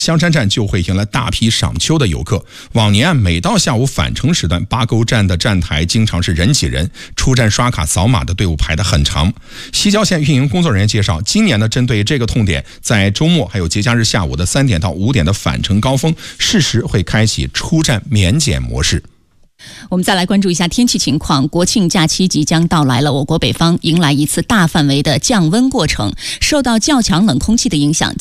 香山站就会迎来大批赏秋的游客。往年每到下午返程时段，八沟站的站台经常是人挤人，出站刷卡扫码的队伍排得很长。西郊线运营工作人员介绍，今年呢，针对这个痛点，在周末还有节假日下午的3点到5点的返程高峰，适时会开启出站免检模式。 我们再来关注一下天气情况。国庆假期即将到来了，我国北方迎来一次大范围的降温过程。受到较强冷空气的影响，